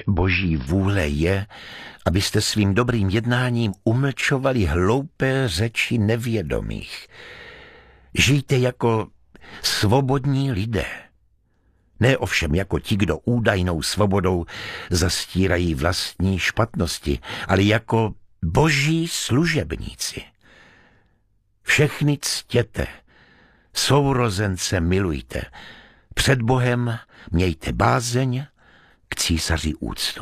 Boží vůle je, abyste svým dobrým jednáním umlčovali hloupé řeči nevědomých. Žijte jako svobodní lidé. Ne ovšem jako ti, kdo údajnou svobodou zastírají vlastní špatnosti, ale jako Boží služebníci. Všechny ctěte, sourozence milujte, před Bohem mějte bázeň, k císaři úctu.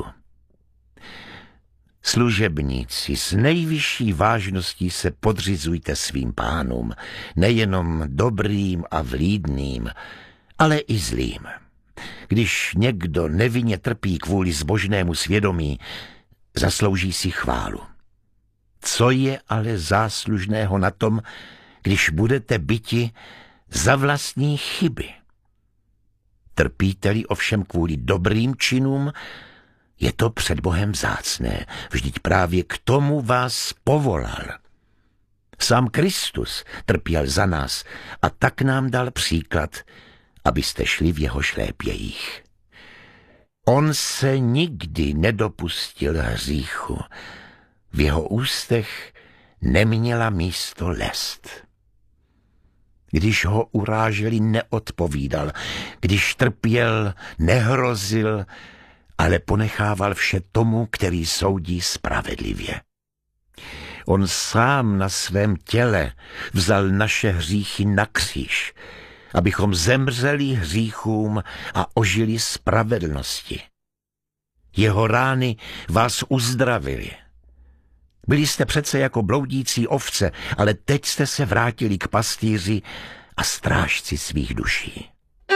Služebníci, s nejvyšší vážností se podřizujte svým pánům, nejenom dobrým a vlídným, ale i zlým. Když někdo nevinně trpí kvůli zbožnému svědomí, zaslouží si chválu. Co je ale záslužného na tom, když budete byti za vlastní chyby? Trpíte-li ovšem kvůli dobrým činům, je to před Bohem vzácné, vždyť právě k tomu vás povolal. Sám Kristus trpěl za nás a tak nám dal příklad, abyste šli v jeho šlépějích. On se nikdy nedopustil hříchu, v jeho ústech neměla místo lest. Když ho uráželi, neodpovídal, když trpěl, nehrozil, ale ponechával vše tomu, který soudí spravedlivě. On sám na svém těle vzal naše hříchy na kříž, abychom zemřeli hříchům a ožili spravedlnosti. Jeho rány vás uzdravily. Byli jste přece jako bloudící ovce, ale teď jste se vrátili k pastýři a strážci svých duší.